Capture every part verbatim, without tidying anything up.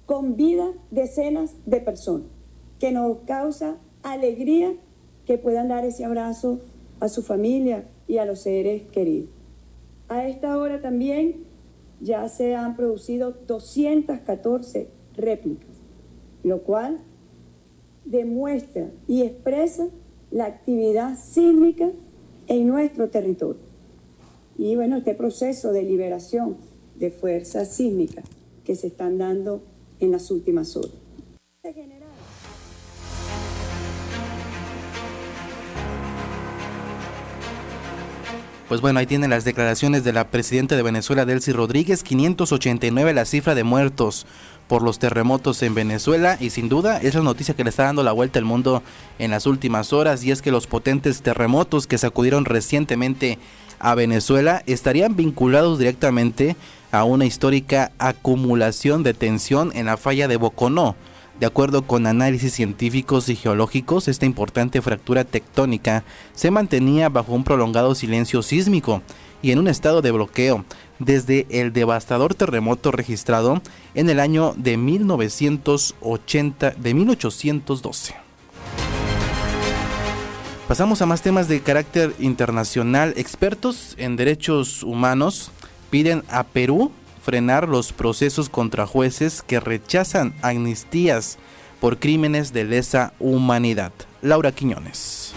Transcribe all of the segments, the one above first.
con vida decenas de personas, que nos causa alegría que puedan dar ese abrazo a su familia y a los seres queridos. A esta hora también ya se han producido doscientas catorce réplicas, lo cual demuestra y expresa la actividad sísmica en nuestro territorio. Y bueno, este proceso de liberación de fuerzas sísmicas que se están dando en las últimas horas. Pues bueno, ahí tienen las declaraciones de la presidenta de Venezuela, Delcy Rodríguez. Quinientos ochenta y nueve la cifra de muertos por los terremotos en Venezuela, y sin duda es la noticia que le está dando la vuelta al mundo en las últimas horas, y es que los potentes terremotos que sacudieron recientemente a Venezuela estarían vinculados directamente a una histórica acumulación de tensión en la falla de Boconó. De acuerdo con análisis científicos y geológicos, esta importante fractura tectónica se mantenía bajo un prolongado silencio sísmico y en un estado de bloqueo desde el devastador terremoto registrado en el año de mil novecientos ochenta, de mil ochocientos doce. Pasamos a más temas de carácter internacional. Expertos en derechos humanos piden a Perú frenar los procesos contra jueces que rechazan amnistías por crímenes de lesa humanidad. Laura Quiñones.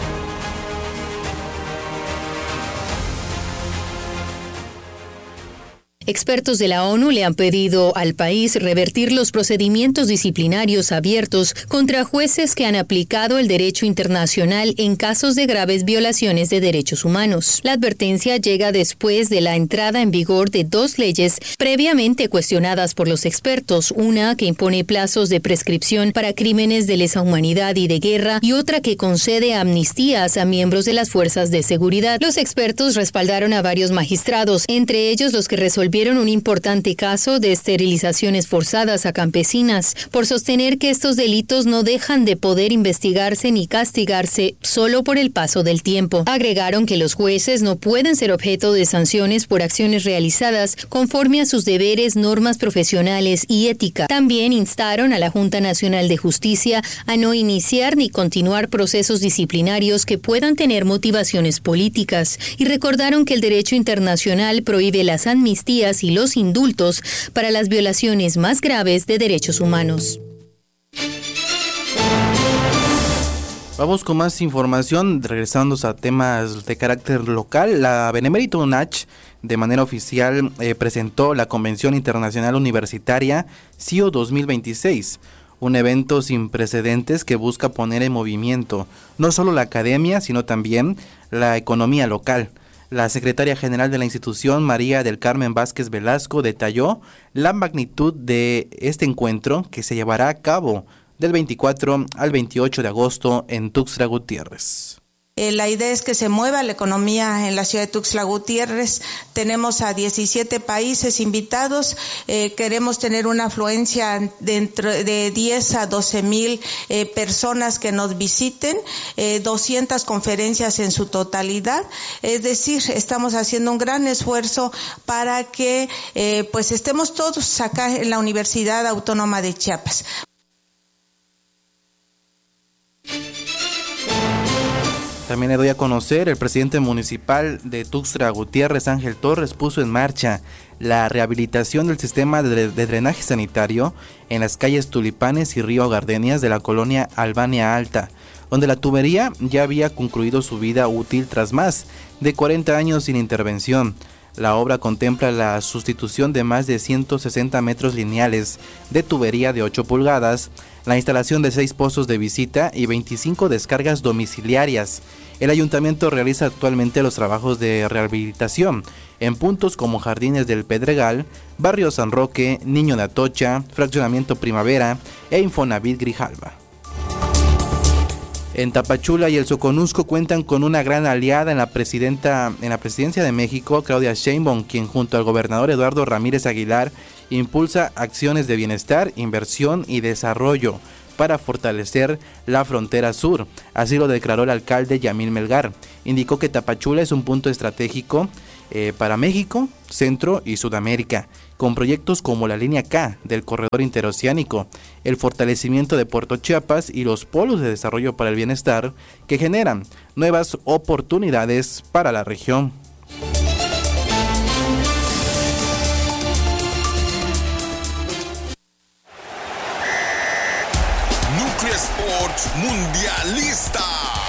Expertos de la ONU le han pedido al país revertir los procedimientos disciplinarios abiertos contra jueces que han aplicado el derecho internacional en casos de graves violaciones de derechos humanos. La advertencia llega después de la entrada en vigor de dos leyes previamente cuestionadas por los expertos, una que impone plazos de prescripción para crímenes de lesa humanidad y de guerra y otra que concede amnistías a miembros de las fuerzas de seguridad. Los expertos respaldaron a varios magistrados, entre ellos los que resolvieron un importante caso de esterilizaciones forzadas a campesinas, por sostener que estos delitos no dejan de poder investigarse ni castigarse solo por el paso del tiempo. Agregaron que los jueces no pueden ser objeto de sanciones por acciones realizadas conforme a sus deberes, normas profesionales y ética. También instaron a la Junta Nacional de Justicia a no iniciar ni continuar procesos disciplinarios que puedan tener motivaciones políticas, y recordaron que el derecho internacional prohíbe las amnistías y los indultos para las violaciones más graves de derechos humanos. Vamos con más información, regresando a temas de carácter local. La Benemérita UNACH, de manera oficial, eh, presentó la Convención Internacional Universitaria C I O dos mil veintiséis, un evento sin precedentes que busca poner en movimiento no solo la academia, sino también la economía local. La secretaria general de la institución, María del Carmen Vázquez Velasco, detalló la magnitud de este encuentro, que se llevará a cabo del veinticuatro al veintiocho de agosto en Tuxtla Gutiérrez. Eh, la idea es que se mueva la economía en la ciudad de Tuxtla Gutiérrez. Tenemos a diecisiete países invitados. Eh, queremos tener una afluencia dentro de diez a doce mil eh, personas que nos visiten, eh, doscientas conferencias en su totalidad. Es decir, estamos haciendo un gran esfuerzo para que eh, pues estemos todos acá en la Universidad Autónoma de Chiapas. También le doy a conocer, el presidente municipal de Tuxtla Gutiérrez, Ángel Torres, puso en marcha la rehabilitación del sistema de, de drenaje sanitario en las calles Tulipanes y Río Gardenias de la colonia Albania Alta, donde la tubería ya había concluido su vida útil tras más de cuarenta años sin intervención. La obra contempla la sustitución de más de ciento sesenta metros lineales de tubería de ocho pulgadas, la instalación de seis pozos de visita y veinticinco descargas domiciliarias. El ayuntamiento realiza actualmente los trabajos de rehabilitación en puntos como Jardines del Pedregal, Barrio San Roque, Niño de Atocha, Fraccionamiento Primavera e Infonavit Grijalva. En Tapachula y el Soconusco cuentan con una gran aliada en la presidenta en la presidencia de México, Claudia Sheinbaum, quien junto al gobernador Eduardo Ramírez Aguilar impulsa acciones de bienestar, inversión y desarrollo para fortalecer la frontera sur. Así lo declaró el alcalde Yamil Melgar. Indicó que Tapachula es un punto estratégico eh, para México, Centro y Sudamérica, con proyectos como la línea K del corredor interoceánico, el fortalecimiento de Puerto Chiapas y los polos de desarrollo para el bienestar que generan nuevas oportunidades para la región. Núcleo Sports Mundialista.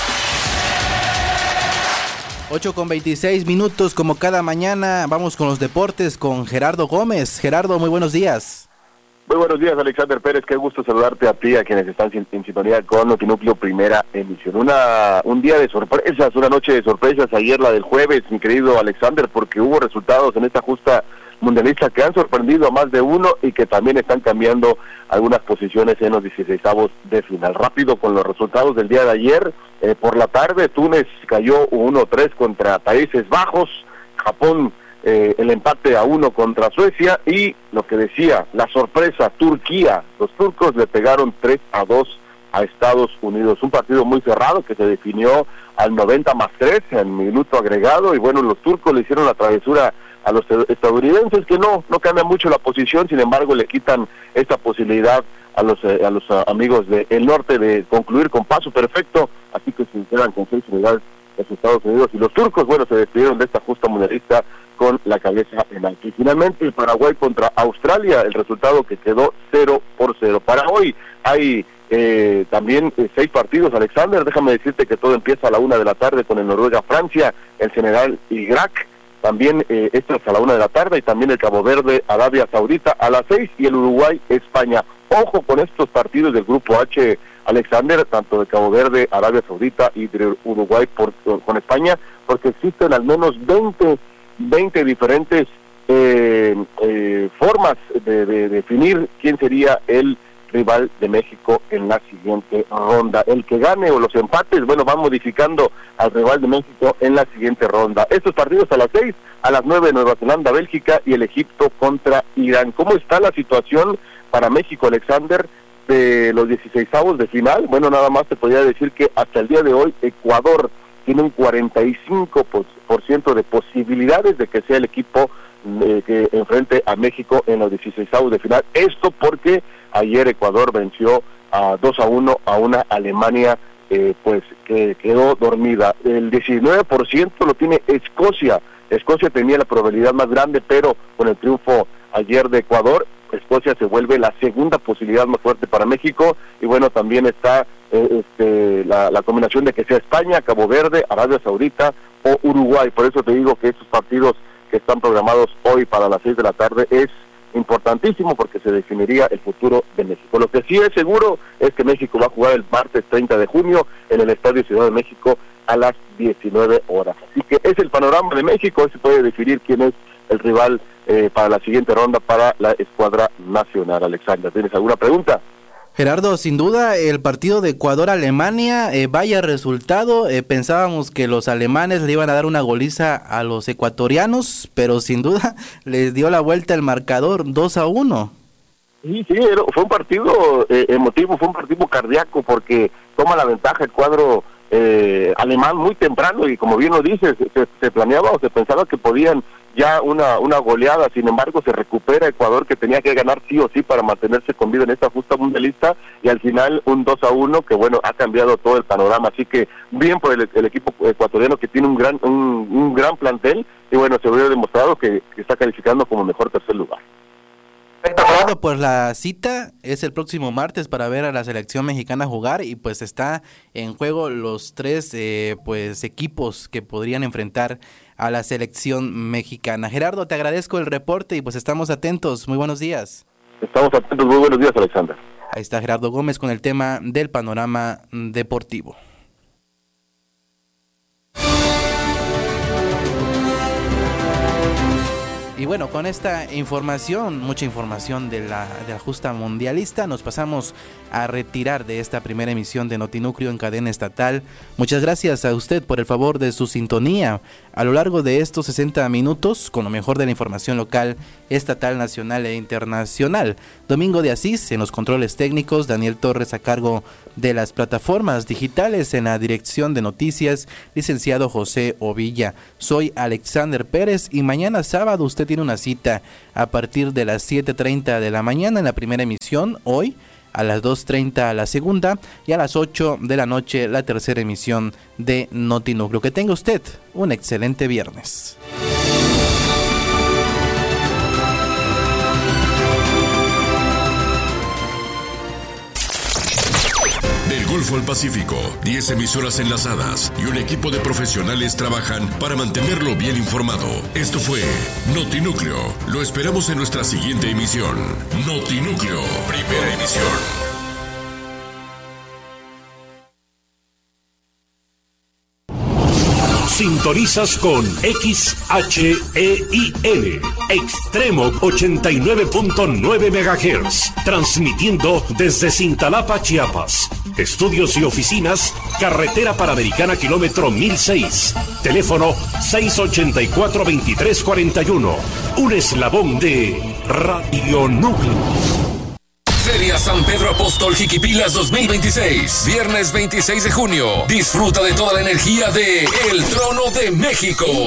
ocho con veintiséis minutos, como cada mañana, vamos con los deportes con Gerardo Gómez. Gerardo, muy buenos días. Muy buenos días, Alexander Pérez, qué gusto saludarte a ti, a quienes están en, en sintonía con Notinúcleo Primera Emisión. Una, un día de sorpresas, una noche de sorpresas, ayer la del jueves, mi querido Alexander, porque hubo resultados en esta justa mundialista que han sorprendido a más de uno y que también están cambiando algunas posiciones en los dieciseisavos de final. Rápido con los resultados del día de ayer, eh, por la tarde Túnez cayó uno tres contra Países Bajos, Japón eh, el empate a uno contra Suecia y lo que decía, la sorpresa, Turquía, los turcos le pegaron tres a dos a Estados Unidos, un partido muy cerrado que se definió al noventa más tres en minuto agregado y bueno, los turcos le hicieron la travesura a los estadounidenses, que no no cambia mucho la posición, sin embargo le quitan esta posibilidad a los eh, a los uh, amigos del norte de concluir con paso perfecto, así que se quedan con seis unidades los Estados Unidos y los turcos, bueno, se despidieron de esta justa mundialista con la cabeza en alto. Y finalmente Paraguay contra Australia, el resultado que quedó cero por cero. Para hoy hay eh, también eh, seis partidos, Alexander, déjame decirte que todo empieza a la una de la tarde con el Noruega-Francia, el Senegal-Irak, también eh, esto es a la una de la tarde, y también el Cabo Verde, Arabia Saudita a las seis, y el Uruguay, España. Ojo con estos partidos del Grupo H, Alexander, tanto de Cabo Verde, Arabia Saudita y de Uruguay por, con España, porque existen al menos veinte, veinte diferentes eh, eh, formas de, de definir quién sería el rival de México en la siguiente ronda. El que gane o los empates, bueno, van modificando al rival de México en la siguiente ronda. Estos partidos a las seis, a las nueve Nueva Zelanda, Bélgica y el Egipto contra Irán. ¿Cómo está la situación para México, Alexander, de los dieciseisavos de final? Bueno, nada más te podría decir que hasta el día de hoy Ecuador tiene un cuarenta y cinco por ciento de posibilidades de que sea el equipo eh, que enfrente a México en los dieciseisavos de final. Esto porque ayer Ecuador venció a dos a uno a una Alemania eh, pues que quedó dormida. El diecinueve por ciento lo tiene Escocia. Escocia tenía la probabilidad más grande, pero con el triunfo ayer de Ecuador, Escocia se vuelve la segunda posibilidad más fuerte para México. Y bueno, también está eh, este, la, la combinación de que sea España, Cabo Verde, Arabia Saudita o Uruguay. Por eso te digo que estos partidos que están programados hoy para las seis de la tarde es importantísimo, porque se definiría el futuro de México. Lo que sí es seguro es que México va a jugar el martes treinta de junio en el Estadio Ciudad de México a las diecinueve horas. Así que es el panorama de México, hoy se puede definir quién es el rival eh, para la siguiente ronda para la escuadra nacional. Alexander, ¿tienes alguna pregunta? Gerardo, sin duda el partido de Ecuador-Alemania, eh, vaya resultado, eh, pensábamos que los alemanes le iban a dar una goliza a los ecuatorianos, pero sin duda les dio la vuelta el marcador dos a uno. Sí, sí, fue un partido eh, emotivo, fue un partido cardíaco, porque toma la ventaja el cuadro eh, alemán muy temprano, y como bien lo dices, se, se planeaba o se pensaba que podían ya una una goleada, sin embargo se recupera Ecuador, que tenía que ganar sí o sí para mantenerse con vida en esta justa mundialista, y al final un dos a uno que bueno, ha cambiado todo el panorama. Así que bien por el, el equipo ecuatoriano, que tiene un gran un, un gran plantel, y bueno, se vio demostrado que, que está calificando como mejor tercer lugar. Bueno, pues la cita es el próximo martes para ver a la selección mexicana jugar, y pues está en juego los tres eh, pues equipos que podrían enfrentar a la selección mexicana. Gerardo, te agradezco el reporte y pues estamos atentos. Muy buenos días. Estamos atentos, muy buenos días, Alexander. Ahí está Gerardo Gómez con el tema del panorama deportivo. Y bueno, con esta información, mucha información de la, de la justa mundialista, nos pasamos a retirar de esta primera emisión de Notinúcleo en cadena estatal. Muchas gracias a usted por el favor de su sintonía a lo largo de estos sesenta minutos con lo mejor de la información local, estatal, nacional e internacional. Domingo de Asís en los controles técnicos, Daniel Torres a cargo de las plataformas digitales, en la dirección de noticias, licenciado José Ovilla. Soy Alexander Pérez y mañana sábado usted tiene una cita a partir de las siete treinta de la mañana en la primera emisión, hoy a las dos treinta la segunda y a las ocho de la noche la tercera emisión de Notinúcleo. Que tenga usted un excelente viernes. Del Golfo al Pacífico, diez emisoras enlazadas y un equipo de profesionales trabajan para mantenerlo bien informado. Esto fue Notinúcleo. Lo esperamos en nuestra siguiente emisión. Notinúcleo, primera emisión. Sintonizas con X H E I N, Extremo ochenta y nueve punto nueve megahertz, transmitiendo desde Cintalapa, Chiapas. Estudios y oficinas, Carretera Panamericana, kilómetro mil seis. Teléfono seis ochenta y cuatro, veintitrés cuarenta y uno. Un eslabón de Radio Núcleo. Feria San Pedro Apóstol Jiquipilas dos mil veintiséis, viernes veintiséis de junio. Disfruta de toda la energía de El Trono de México.